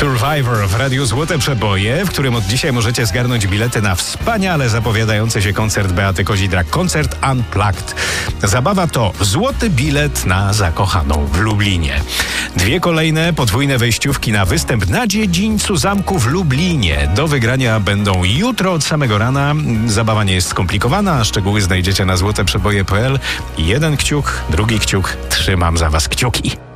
Survivor w Radiu Złote Przeboje, w którym od dzisiaj możecie zgarnąć bilety na wspaniale zapowiadający się koncert Beaty Kozidrak. Koncert Unplugged. Zabawa to złoty bilet na zakochaną w Lublinie. 2 kolejne podwójne wejściówki na występ na dziedzińcu zamku w Lublinie. Do wygrania będą jutro od samego rana. Zabawa nie jest skomplikowana. Szczegóły znajdziecie na złoteprzeboje.pl. Jeden kciuk, drugi kciuk. Trzymam za was kciuki.